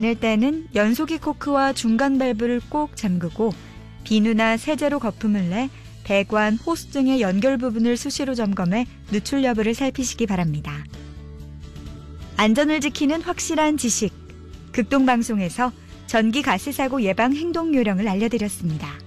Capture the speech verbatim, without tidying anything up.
낼 때는 연소기 코크와 중간 밸브를 꼭 잠그고 비누나 세제로 거품을 내 배관, 호스 등의 연결 부분을 수시로 점검해 누출 여부를 살피시기 바랍니다. 안전을 지키는 확실한 지식, 극동방송에서 전기 가스 사고 예방 행동 요령을 알려드렸습니다.